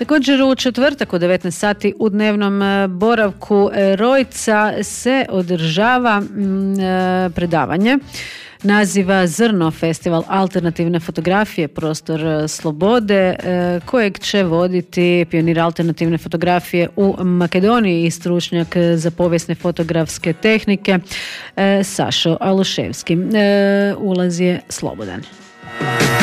Također u četvrtak u 19 sati u dnevnom boravku Rojca se održava predavanje naziva Zrno, festival alternativne fotografije, prostor slobode, kojeg će voditi pionir alternativne fotografije u Makedoniji i stručnjak za povijesne fotografske tehnike Sašo Aluševski. Ulaz je slobodan.